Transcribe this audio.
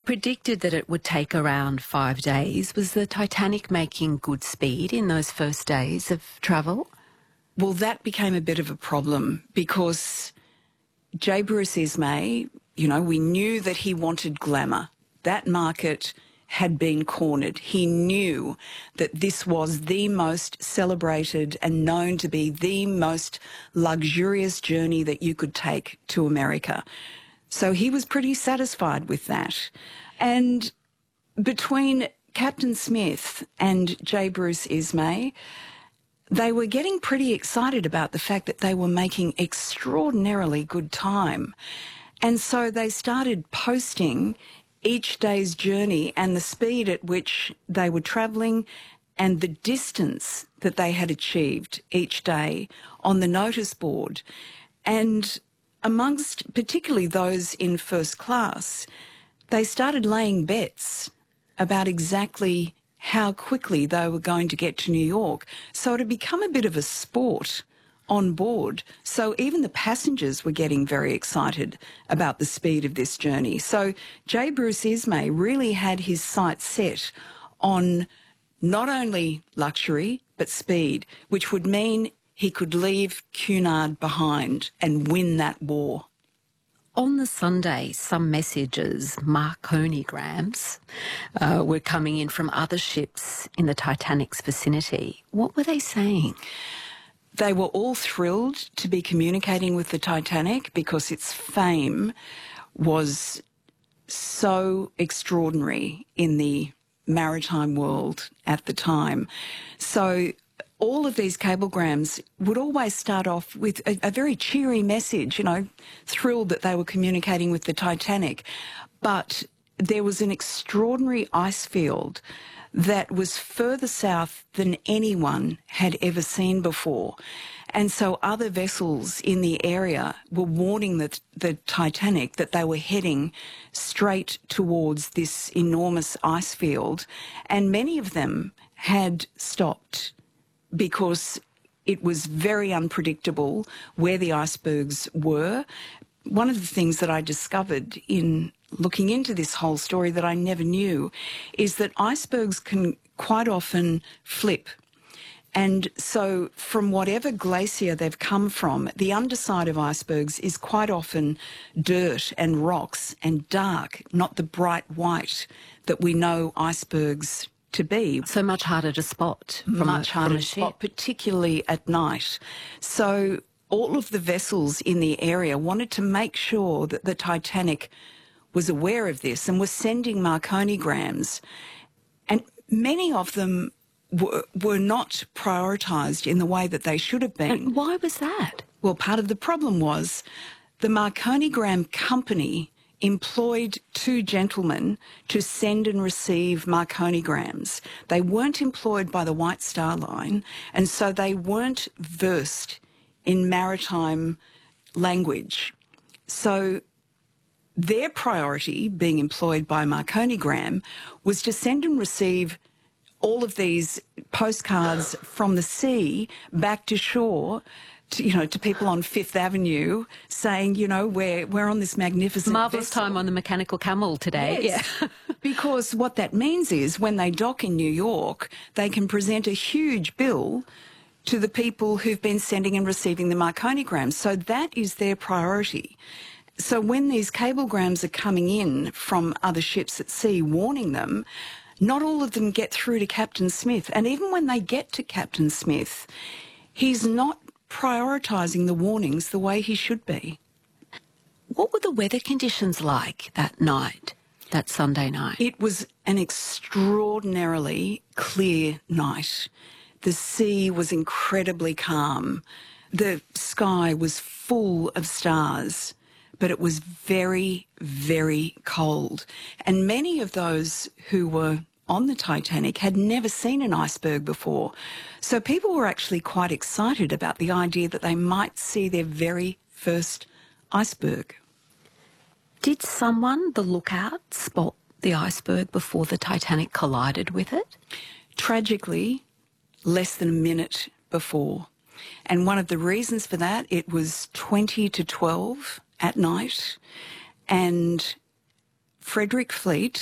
predicted that it would take around 5 days. Was the Titanic making good speed in those first days of travel? Well, that became a bit of a problem because J. Bruce Ismay, we knew that he wanted glamour. That market had been cornered. He knew that this was the most celebrated and known to be the most luxurious journey that you could take to America. So he was pretty satisfied with that. And between Captain Smith and J. Bruce Ismay, they were getting pretty excited about the fact that they were making extraordinarily good time. And so they started posting each day's journey and the speed at which they were travelling and the distance that they had achieved each day on the notice board. And amongst particularly those in first class, they started laying bets about exactly how quickly they were going to get to New York. So it had become a bit of a sport on board. So even the passengers were getting very excited about the speed of this journey. So J. Bruce Ismay really had his sights set on not only luxury, but speed, which would mean he could leave Cunard behind and win that war. On the Sunday, some messages, Marconigrams, were coming in from other ships in the Titanic's vicinity. What were they saying? They were all thrilled to be communicating with the Titanic because its fame was so extraordinary in the maritime world at the time. So all of these cablegrams would always start off with a very cheery message, thrilled that they were communicating with the Titanic. But there was an extraordinary ice field that was further south than anyone had ever seen before. And so other vessels in the area were warning the Titanic that they were heading straight towards this enormous ice field. And many of them had stopped because it was very unpredictable where the icebergs were. One of the things that I discovered in looking into this whole story that I never knew is that icebergs can quite often flip. And so from whatever glacier they've come from, the underside of icebergs is quite often dirt and rocks and dark, not the bright white that we know icebergs to be. So much harder to spot. Much harder to spot, particularly at night. So all of the vessels in the area wanted to make sure that the Titanic was aware of this and was sending Marconigrams. And many of them were not prioritised in the way that they should have been. And why was that? Well, part of the problem was the Marconigram company employed two gentlemen to send and receive Marconigrams. They weren't employed by the White Star Line, and so they weren't versed in maritime language. So their priority, being employed by Marconigram, was to send and receive all of these postcards from the sea back to shore, to people on Fifth Avenue saying, we're on this magnificent marvellous vessel. Time on the mechanical camel today. Yes. Yeah. Because what that means is when they dock in New York, they can present a huge bill to the people who've been sending and receiving the Marconigrams. So that is their priority. So when these cablegrams are coming in from other ships at sea warning them, not all of them get through to Captain Smith. And even when they get to Captain Smith, he's not prioritising the warnings the way he should be. What were the weather conditions like that night, that Sunday night? It was an extraordinarily clear night. The sea was incredibly calm. The sky was full of stars, but it was very, very cold. And many of those who were on the Titanic had never seen an iceberg before. So people were actually quite excited about the idea that they might see their very first iceberg. Did someone, the lookout, spot the iceberg before the Titanic collided with it? Tragically, less than a minute before. And one of the reasons for that, it was 20 to 12 at night, and Frederick Fleet,